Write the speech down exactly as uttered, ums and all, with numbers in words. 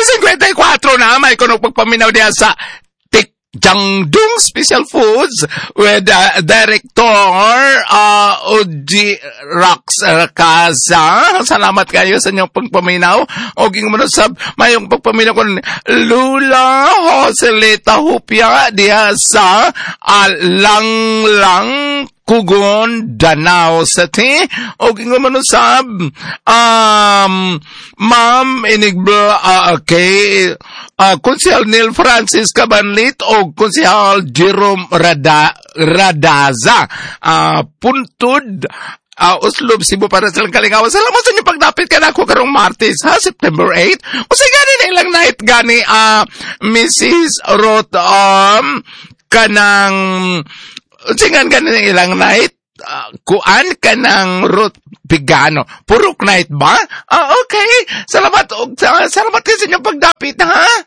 fifty-four na may kunong pagpaminaw diya sa Jangdung Special Foods with uh, Director uh, Oji Rax uh, Kaza. Salamat kayo sa inyong pagpaminaw. O ging manusab, mayong pagpaminaw ko Lula Joselita Hupia diya sa uh, Langlang Kugon, Danao City. O gingumano sab, um, Ma'am Inigba, uh, kay, uh, Konsehal Neil Francis Cabanlit o Konsehal Jerome Rada, Radaza, uh, Puntod, Uh, Uslob, Cebu para sa Kalingawan. Salamat sa inyo pagdapit ka na ako karong Martes, ha? September eighth. O sige, gani na ilang night gani, uh, Missus Roth, um, kanang, singan ka na ilang night, uh, kuan ka ng Ruth Pigano. Purok night ba? Ah, uh, okay. Salamat, uh, salamat kasi sa inyong pagdapit, ha?